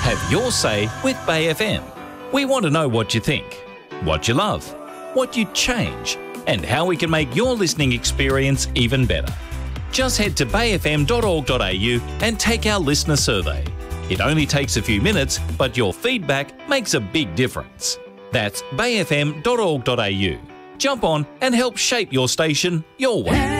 Have your say with Bay FM. We want to know what you think, what you love, what you'd change, and how we can make your listening experience even better. Just head to bayfm.org.au and take our listener survey. It only takes a few minutes, but your feedback makes a big difference. That's bayfm.org.au. Jump on and help shape your station your way.